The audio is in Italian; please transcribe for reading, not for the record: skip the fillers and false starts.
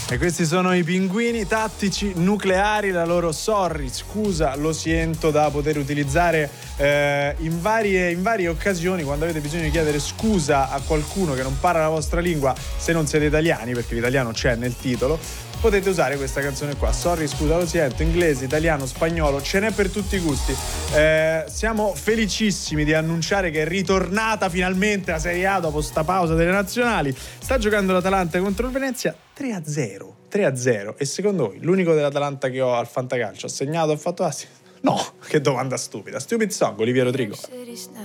E questi sono i Pinguini Tattici Nucleari, la loro sorry, scusa, lo sento, da poter utilizzare in varie occasioni quando avete bisogno di chiedere scusa a qualcuno che non parla la vostra lingua, se non siete italiani, perché l'italiano c'è nel titolo. Potete usare questa canzone qua, sorry, scusa, lo sento, inglese, italiano, spagnolo, ce n'è per tutti i gusti. Siamo felicissimi di annunciare che è ritornata finalmente la Serie A dopo sta pausa delle nazionali. Sta giocando l'Atalanta contro il Venezia 3-0. E secondo voi l'unico dell'Atalanta che ho al fantacalcio ha segnato, ha fatto assist? No, che domanda stupida. Stupid Song, Olivia Rodrigo.